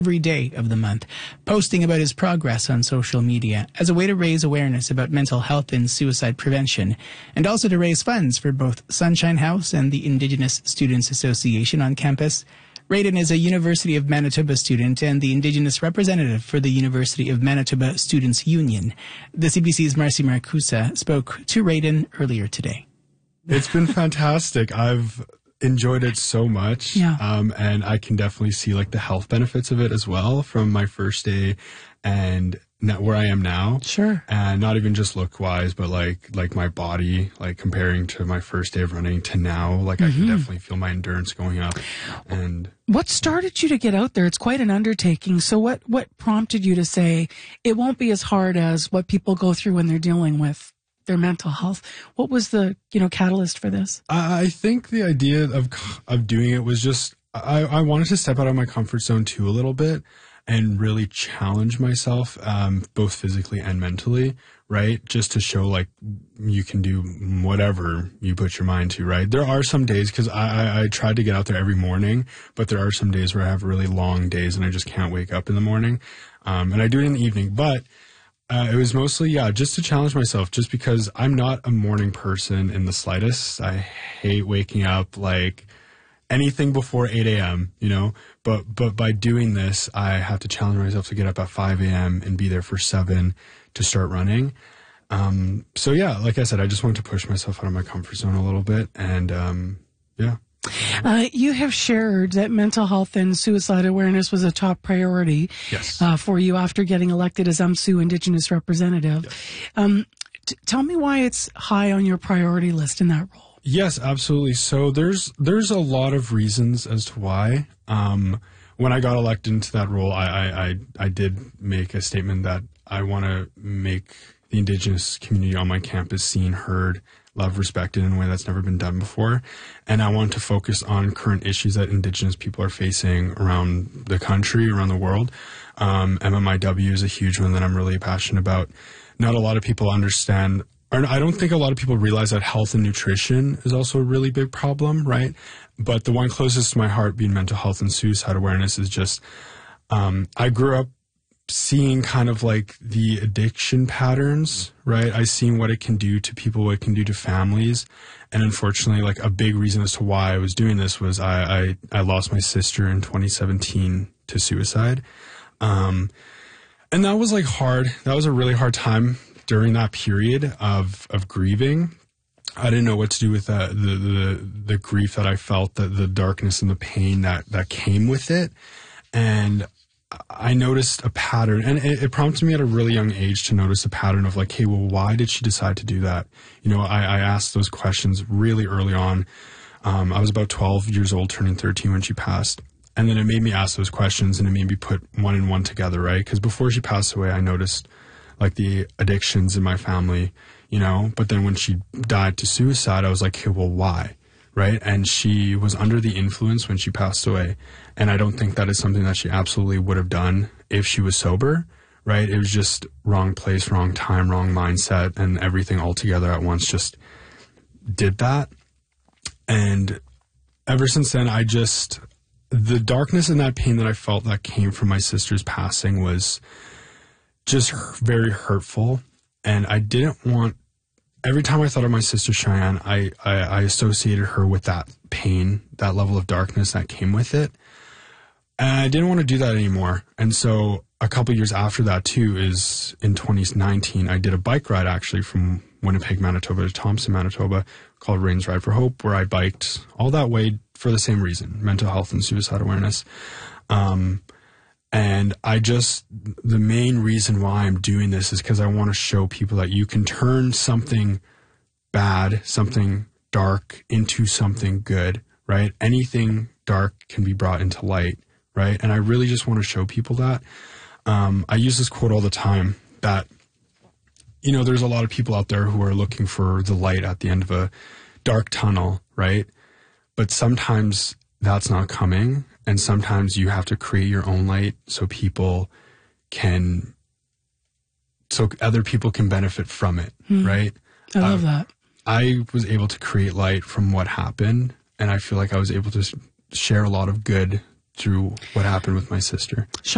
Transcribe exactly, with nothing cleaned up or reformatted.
every day of the month, posting about his progress on social media as a way to raise awareness about mental health and suicide prevention, and also to raise funds for both Sunshine House and the Indigenous Students Association on campus. Raiden is a University of Manitoba student and the Indigenous representative for the University of Manitoba Students' Union. The C B C's Marcy Marcusa spoke to Raiden earlier today. It's been fantastic. I've enjoyed it so much. Yeah. Um, and I can definitely see like the health benefits of it as well from my first day and now, where I am now. Sure. And not even just look wise, but like, like my body, like comparing to my first day of running to now, like mm-hmm. I can definitely feel my endurance going up. And what started you to get out there? It's quite an undertaking. So what, what prompted you to say it won't be as hard as what people go through when they're dealing with their mental health? What was the, you know, catalyst for this? I think the idea of of doing it was just I, I wanted to step out of my comfort zone too a little bit and really challenge myself, um, both physically and mentally, right? Just to show like you can do whatever you put your mind to, right? There are some days, because I, I, I tried to get out there every morning, but there are some days where I have really long days and I just can't wake up in the morning. Um, and I do it in the evening, but Uh, it was mostly, yeah, just to challenge myself, just because I'm not a morning person in the slightest. I hate waking up like anything before eight a.m., you know, but, but by doing this, I have to challenge myself to get up at five a.m. and be there for seven to start running. Um, so yeah, like I said, I just wanted to push myself out of my comfort zone a little bit. And, um, yeah. Uh, you have shared that mental health and suicide awareness was a top priority yes. uh, for you after getting elected as U M S U Indigenous representative. Yes. Um, t- tell me why it's high on your priority list in that role. Yes, absolutely. So there's there's a lot of reasons as to why. Um, when I got elected into that role, I, I, I, I did make a statement that I want to make the Indigenous community on my campus seen, heard, loved, respected in a way that's never been done before. And I want to focus on current issues that Indigenous people are facing around the country, around the world. Um, M M I W is a huge one that I'm really passionate about. Not a lot of people understand, or I don't think a lot of people realize that health and nutrition is also a really big problem, right? But the one closest to my heart, being mental health and suicide awareness, is just, um, I grew up seeing kind of like the addiction patterns, right? I seen what it can do to people, what it can do to families. And unfortunately, like a big reason as to why I was doing this was I, I, I lost my sister in twenty seventeen to suicide. Um, and that was like hard. That was a really hard time during that period of, of grieving. I didn't know what to do with that, the, the, the grief that I felt, the, the darkness and the pain that, that came with it. And I noticed a pattern, and it, it prompted me at a really young age to notice a pattern of like, hey, well, why did she decide to do that? You know, I, I asked those questions really early on. Um, I was about twelve years old, turning thirteen when she passed. And then it made me ask those questions, and it made me put one and one together, right? Because before she passed away, I noticed like the addictions in my family, you know, but then when she died to suicide, I was like, hey, well, why? Right. And she was under the influence when she passed away. And I don't think that is something that she absolutely would have done if she was sober. Right. It was just wrong place, wrong time, wrong mindset, and everything all together at once just did that. And ever since then, I just, the darkness and that pain that I felt that came from my sister's passing was just very hurtful. And I didn't want, every time I thought of my sister Cheyenne, I, I, I associated her with that pain, that level of darkness that came with it. And I didn't want to do that anymore. And so a couple years after that too is in twenty nineteen, I did a bike ride actually from Winnipeg, Manitoba to Thompson, Manitoba, called Raiden's Ride for Hope, where I biked all that way for the same reason, mental health and suicide awareness. Um, And I just, the main reason why I'm doing this is because I want to show people that you can turn something bad, something dark, into something good, right? Anything dark can be brought into light, right? And I really just want to show people that. Um, I use this quote all the time that, you know, there's a lot of people out there who are looking for the light at the end of a dark tunnel, right? But sometimes that's not coming. And sometimes you have to create your own light so people can, so other people can benefit from it, hmm. right? I love uh, that. I was able to create light from what happened, and I feel like I was able to share a lot of good through what happened with my sister.